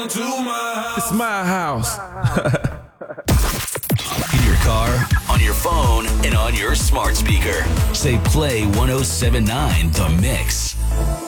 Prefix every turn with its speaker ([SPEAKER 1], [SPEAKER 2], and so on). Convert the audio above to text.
[SPEAKER 1] It's my house.
[SPEAKER 2] In your car, on your phone, and on your smart speaker. Say Play 1079 The Mix.